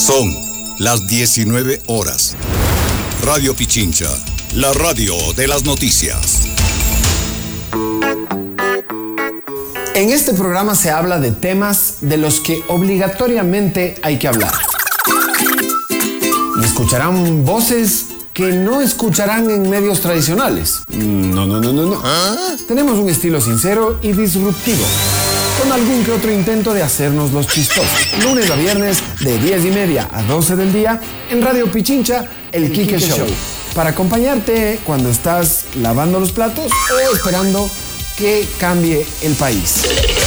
Son las 19 horas. Radio Pichincha, la radio de las noticias. En este programa se habla de temas de los que obligatoriamente hay que hablar. Y escucharán voces que no escucharán en medios tradicionales. No. Tenemos un estilo sincero y disruptivo, con algún que otro intento de hacernos los chistosos. Lunes a viernes, de 10:30 a 12 del día, en Radio Pichincha, el Quique Show. Para acompañarte cuando estás lavando los platos o esperando que cambie el país.